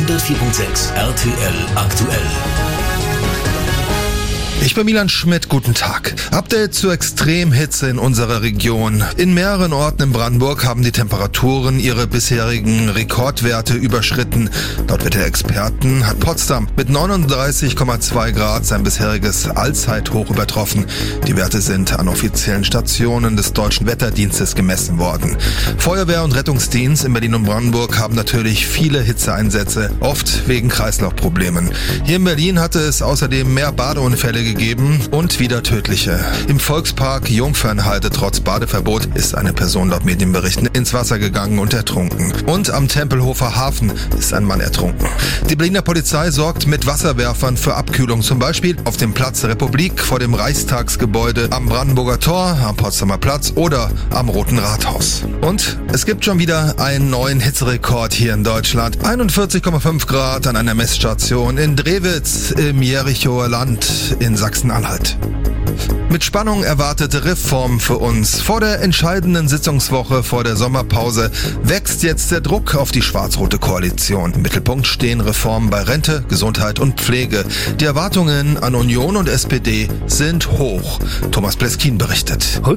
104.6 RTL aktuell. Ich bin Milan Schmidt, guten Tag. Update zur Extremhitze in unserer Region. In mehreren Orten in Brandenburg haben die Temperaturen ihre bisherigen Rekordwerte überschritten. Laut Wetterexperten hat Potsdam mit 39,2 Grad sein bisheriges Allzeithoch übertroffen. Die Werte sind an offiziellen Stationen des Deutschen Wetterdienstes gemessen worden. Feuerwehr und Rettungsdienst in Berlin und Brandenburg haben natürlich viele Hitzeeinsätze, oft wegen Kreislaufproblemen. Hier in Berlin hatte es außerdem mehr Badeunfälle gegeben und wieder tödliche. Im Volkspark Jungfernheide trotz Badeverbot ist eine Person laut Medienberichten ins Wasser gegangen und ertrunken. Und am Tempelhofer Hafen ist ein Mann ertrunken. Die Berliner Polizei sorgt mit Wasserwerfern für Abkühlung, zum Beispiel auf dem Platz der Republik, vor dem Reichstagsgebäude, am Brandenburger Tor, am Potsdamer Platz oder am Roten Rathaus. Und es gibt schon wieder einen neuen Hitzerekord hier in Deutschland. 41,5 Grad an einer Messstation in Drewitz im Jerichoer Land in Sachsen-Anhalt. Mit Spannung erwartete Reform für uns. Vor der entscheidenden Sitzungswoche vor der Sommerpause wächst jetzt der Druck auf die schwarz-rote Koalition. Im Mittelpunkt stehen Reformen bei Rente, Gesundheit und Pflege. Die Erwartungen an Union und SPD sind hoch. Thomas Pleskin berichtet.